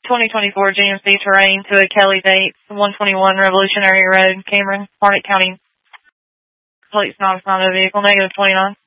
2024 GMC Terrain to a Kelly Bates, 121 Revolutionary Road, Cameron, Harnett County. Plate's not assigned to the vehicle, -29.